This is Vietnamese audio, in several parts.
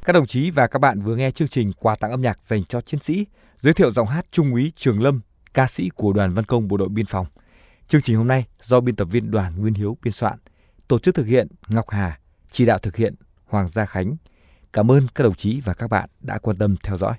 Các đồng chí và các bạn vừa nghe chương trình Quà tặng âm nhạc dành cho chiến sĩ, giới thiệu giọng hát Trung úy Trường Lâm, ca sĩ của Đoàn Văn công Bộ đội Biên phòng. Chương trình hôm nay do biên tập viên Đoàn Nguyên Hiếu biên soạn, tổ chức thực hiện Ngọc Hà, chỉ đạo thực hiện Hoàng Gia Khánh. Cảm ơn các đồng chí và các bạn đã quan tâm theo dõi.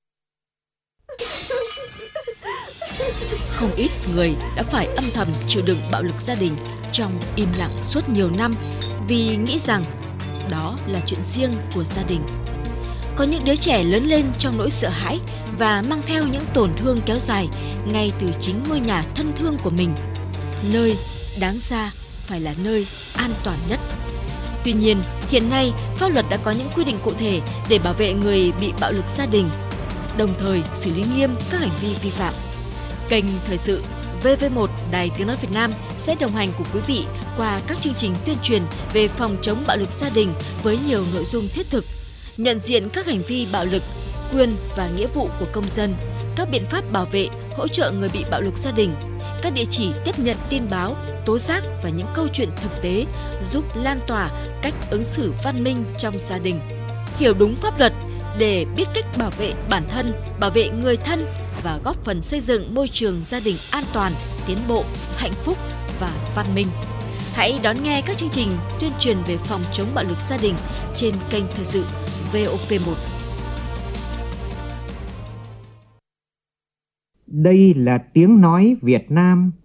Không ít người đã phải âm thầm chịu đựng bạo lực gia đình trong im lặng suốt nhiều năm vì nghĩ rằng đó là chuyện riêng của gia đình. Có những đứa trẻ lớn lên trong nỗi sợ hãi và mang theo những tổn thương kéo dài ngay từ chính ngôi nhà thân thương của mình, nơi đáng ra phải là nơi an toàn nhất. Tuy nhiên, hiện nay pháp luật đã có những quy định cụ thể để bảo vệ người bị bạo lực gia đình, đồng thời xử lý nghiêm các hành vi vi phạm. Kênh Thời sự VV1 Đài Tiếng nói Việt Nam sẽ đồng hành cùng quý vị qua các chương trình tuyên truyền về phòng chống bạo lực gia đình với nhiều nội dung thiết thực, nhận diện các hành vi bạo lực, quyền và nghĩa vụ của công dân, các biện pháp bảo vệ, hỗ trợ người bị bạo lực gia đình, các địa chỉ tiếp nhận tin báo, tố giác và những câu chuyện thực tế giúp lan tỏa cách ứng xử văn minh trong gia đình. Hiểu đúng pháp luật để biết cách bảo vệ bản thân, bảo vệ người thân và góp phần xây dựng môi trường gia đình an toàn, tiến bộ, hạnh phúc và văn minh. Hãy đón nghe các chương trình tuyên truyền về phòng chống bạo lực gia đình trên kênh Thời sự VOV1. Đây là tiếng nói Việt Nam